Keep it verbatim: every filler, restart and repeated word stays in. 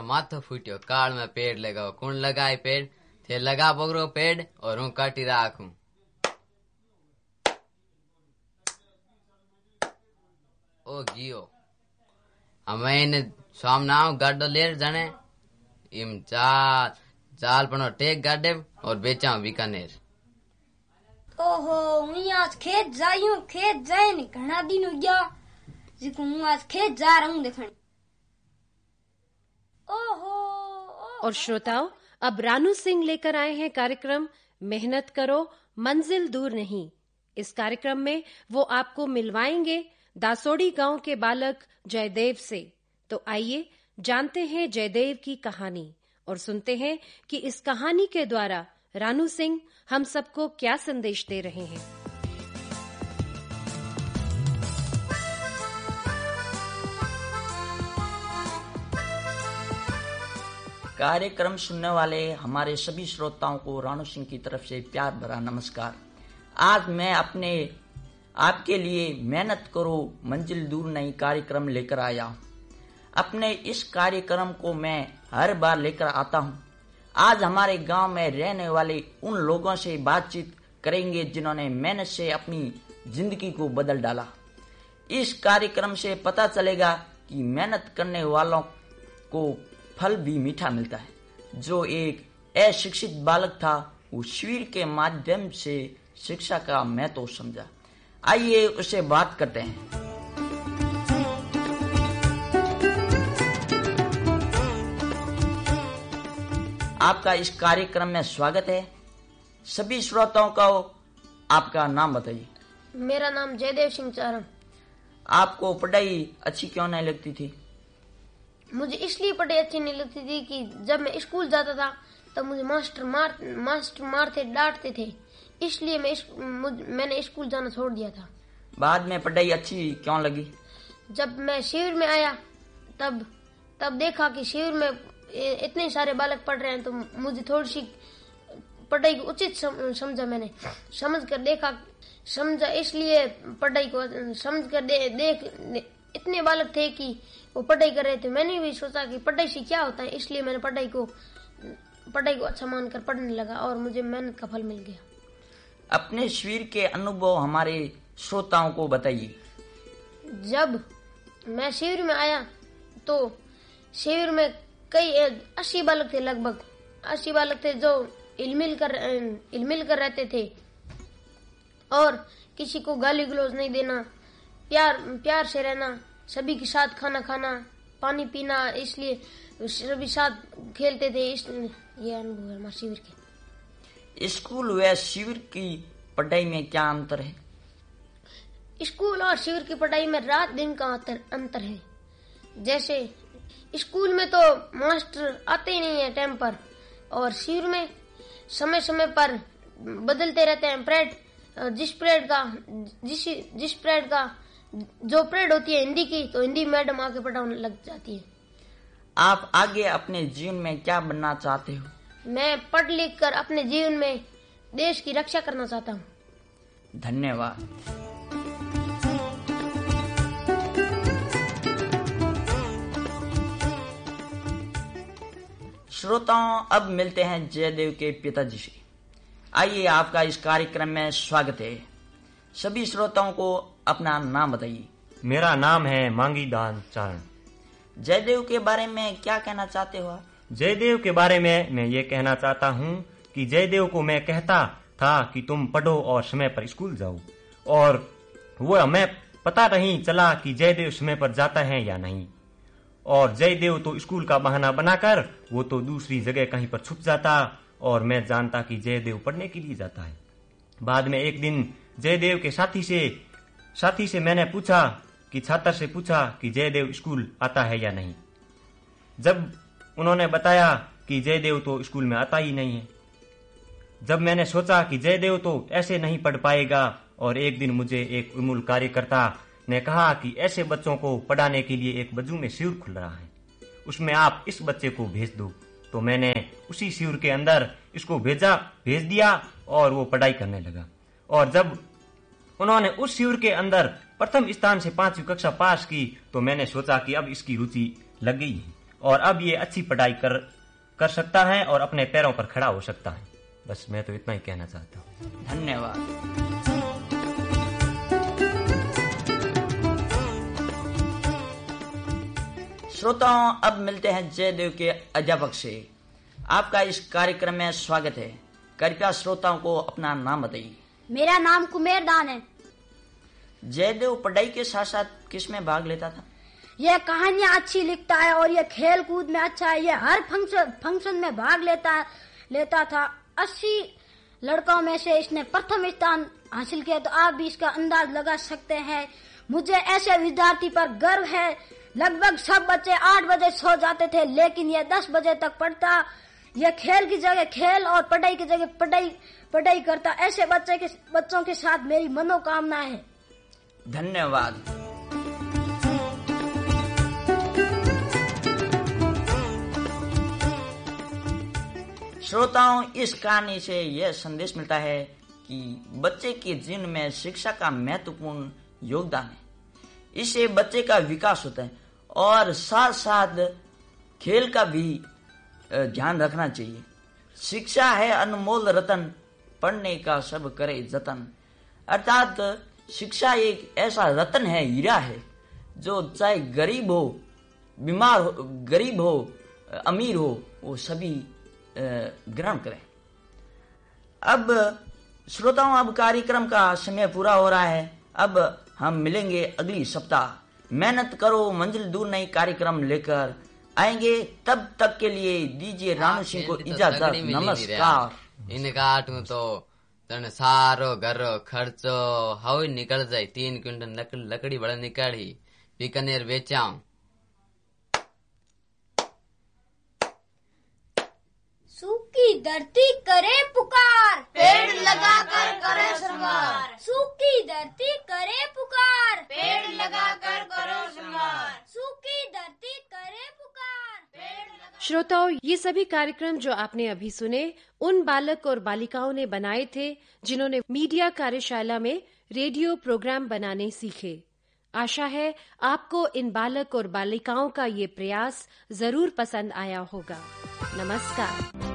माथो फूटियो काल में पेड़ लगाओ कौन लगाए पेड़ थे लगा बगरो पेड़ और हूँ काटी राखू। ओ गियो हमें इन्हें सामना गाडो ले जाने इम चाल चाल पनो टेक गाडे और बेचा बीकानेर। ओहो मैं आज खेत जाई हूँ खेत जाए नहीं घना दिन हो गया जिको मैं आज खेत जा रहा हूँ देखने। ओहो, ओहो और श्रोताओं अब रानू सिंह लेकर आए हैं कार्यक्रम मेहनत करो मंजिल दूर नहीं। इस कार्यक्रम में वो आपको मिलवाएंगे दासोड़ी गांव के बालक जयदेव से। तो आइए जानते हैं जयदेव की कहानी और सुनते हैं कि इस कहानी के द्वारा रानू सिंह हम सबको क्या संदेश दे रहे हैं। कार्यक्रम सुनने वाले हमारे सभी श्रोताओं को रानू सिंह की तरफ से प्यार भरा नमस्कार। आज मैं अपने आपके लिए मेहनत करो मंजिल दूर नहीं कार्यक्रम लेकर आया हूँ। अपने इस कार्यक्रम को मैं हर बार लेकर आता हूँ। आज हमारे गांव में रहने वाले उन लोगों से बातचीत करेंगे जिन्होंने मेहनत से अपनी जिंदगी को बदल डाला। इस कार्यक्रम से पता चलेगा कि मेहनत करने वालों को फल भी मीठा मिलता है। जो एक अशिक्षित बालक था वो शिविर के माध्यम से शिक्षा का महत्व समझा। आइए उससे बात करते हैं। आपका इस कार्यक्रम में स्वागत है। सभी श्रोताओं का आपका नाम बताइए। मेरा नाम जयदेव सिंह चारण। आपको पढ़ाई अच्छी क्यों नहीं लगती थी? मुझे इसलिए पढ़ाई अच्छी नहीं लगती थी कि जब मैं स्कूल जाता था तब मुझे मास्टर मार मास्टर मारते डांटते थे, इसलिए मैं इस, मैंने स्कूल जाना छोड़ दिया था। बाद में पढ़ाई अच्छी क्यों लगी? जब मैं शिविर में आया तब तब देखा कि शिविर में इतने सारे बालक पढ़ रहे हैं तो मुझे थोड़ी सी पढ़ाई को उचित समझा। मैंने समझ कर देखा समझा इसलिए पढ़ाई को समझ कर दे, देख इतने बालक थे कि वो पढ़ाई कर रहे थे। मैंने भी सोचा कि पढ़ाई से क्या होता है, इसलिए मैंने पढ़ाई को पढ़ाई को अच्छा मानकर पढ़ने लगा और मुझे मेहनत का फल मिल गया। अपने शिविर के अनुभव हमारे श्रोताओं को बताइए। जब मैं शिविर में आया तो शिविर में कई अस्सी बालक थे, लगभग अस्सी बालक थे जो इलमिल कर इलमिल कर रहते थे और किसी को गाली गलौज नहीं देना, प्यार प्यार से रहना, सभी के साथ खाना खाना, पानी पीना, इसलिए सभी साथ खेलते थे। इस ये अनुभव है हमारे शिविर के। स्कूल व शिविर की पढ़ाई में क्या अंतर है? स्कूल और शिविर की पढ़ाई में रात दिन का अंतर है। जैसे स्कूल में तो मास्टर आते ही नहीं है टाइम पर और शिविर में समय समय पर बदलते रहते हैं परेड। जिस परेड का जिस जिस परेड का जो परेड होती है हिंदी की तो हिंदी मैडम आके पढ़ाने लग जाती है। आप आगे अपने जीवन में क्या बनना चाहते हो? मैं पढ़ लिख कर अपने जीवन में देश की रक्षा करना चाहता हूँ। धन्यवाद। श्रोताओं अब मिलते हैं जयदेव के पिताजी से। आइए आपका इस कार्यक्रम में स्वागत है। सभी श्रोताओं को अपना नाम बताइए। मेरा नाम है मांगी दान चारण। जयदेव के बारे में क्या कहना चाहते हो? जयदेव के बारे में मैं ये कहना चाहता हूँ कि जयदेव को मैं कहता था कि तुम पढ़ो और समय पर स्कूल जाओ, और वो हमें पता नहीं चला कि जयदेव समय पर जाता है या नहीं। और जयदेव तो स्कूल का बहाना बनाकर वो तो दूसरी जगह कहीं पर छुप जाता और मैं जानता कि जयदेव पढ़ने के लिए जाता है। बाद में एक दिन जयदेव के साथी से साथी से मैंने पूछा कि छात्र से पूछा कि जयदेव स्कूल आता है या नहीं। जब उन्होंने बताया कि जयदेव तो स्कूल में आता ही नहीं है, जब मैंने सोचा कि जयदेव तो ऐसे नहीं पढ़ पाएगा, और एक दिन मुझे एक उन्मूल कार्यकर्ता ने कहा कि ऐसे बच्चों को पढ़ाने के लिए एक बज्जू में शिविर खुल रहा है, उसमें आप इस बच्चे को भेज दो। तो मैंने उसी शिविर के अंदर इसको भेजा भेज दिया और वो पढ़ाई करने लगा। और जब उन्होंने उस शिविर के अंदर प्रथम स्थान से पांचवी कक्षा पास की तो मैंने सोचा कि अब इसकी रुचि लग गई है और अब ये अच्छी पढ़ाई कर कर सकता है और अपने पैरों पर खड़ा हो सकता है। बस मैं तो इतना ही कहना चाहता हूँ। धन्यवाद। श्रोताओं, अब मिलते हैं जयदेव के अध्यापक से। आपका इस कार्यक्रम में स्वागत है। कृपया श्रोताओं को अपना नाम बताइए। मेरा नाम कुमेर दान है। जयदेव पढ़ाई के साथ साथ किस में भाग लेता था? यह कहानियां अच्छी लिखता है और यह खेल कूद में अच्छा है। यह हर फंक्शन फंक्शन में भाग लेता लेता था। अस्सी लड़कों में से इसने प्रथम स्थान हासिल किया, तो आप भी इसका अंदाज लगा सकते हैं। मुझे ऐसे विद्यार्थी पर गर्व है। लगभग सब बच्चे आठ बजे सो जाते थे, लेकिन यह दस बजे तक पढ़ता। यह खेल की जगह खेल और पढ़ाई की जगह पढ़ाई पढ़ाई करता। ऐसे बच्चे के बच्चों के साथ मेरी मनोकामना है। धन्यवाद। श्रोताओं, इस कहानी से यह संदेश मिलता है कि बच्चे के जीवन में शिक्षा का महत्वपूर्ण योगदान है। इससे बच्चे का विकास होता है और साथ साथ खेल का भी ध्यान रखना चाहिए। शिक्षा है अनमोल रतन, पढ़ने का सब करे जतन। अर्थात शिक्षा एक ऐसा रतन है, हीरा है, जो चाहे गरीब हो, बीमार हो, गरीब हो, अमीर हो, वो सभी ग्रहण करें। अब श्रोताओं, अब कार्यक्रम का समय पूरा हो रहा है। अब हम मिलेंगे अगली सप्ताह। मेहनत करो मंजिल दूर नहीं कार्यक्रम लेकर आएंगे। तब तक के लिए दीजिए रानू सिंह को इजाजत। नमस्कार। इन काटू तो तने सारो घरो खर्चो हाउ निकल जाए। तीन क्विंटल लकड़ी बड़ा निकाली, बीकानेर बेचाऊं। सूखी धरती करे पुकार, पेड़ लगाकर करे श्रृंगार। सूखी धरती करे पुकार, पेड़ लगाकर करो श्रृंगार। सूखी धरती करे पुकार, पेड़ लगा... श्रोताओं, ये सभी कार्यक्रम जो आपने अभी सुने उन बालक और बालिकाओं ने बनाए थे जिन्होंने मीडिया कार्यशाला में रेडियो प्रोग्राम बनाने सीखे। आशा है आपको इन बालक और बालिकाओं का ये प्रयास जरूर पसंद आया होगा। नमस्कार।